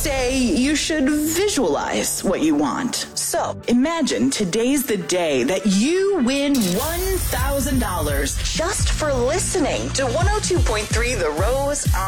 say you should visualize what you want. So imagine today's the day that you win $1,000 just for listening to 102.3 The Rose